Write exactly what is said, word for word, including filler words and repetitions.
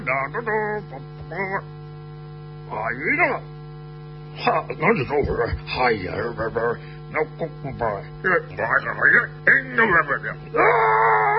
哎呀，哈，那就说会儿，哎呀，不不，那不不不，这玩意儿，哎，那不不不啊！